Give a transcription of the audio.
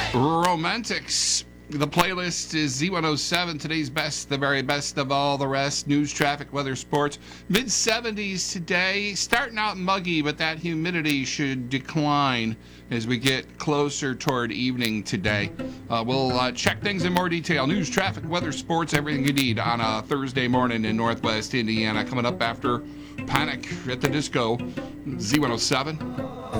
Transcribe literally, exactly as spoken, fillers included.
Romantics. The playlist is Z one oh seven, today's best, the very best of all the rest. News, traffic, weather, sports. mid seventies today. Starting out muggy, but that humidity should decline as we get closer toward evening today. Uh, we'll uh, check things in more detail. News, traffic, weather, sports, everything you need on a Thursday morning in Northwest Indiana. Coming up after Panic at the Disco. Z one oh seven.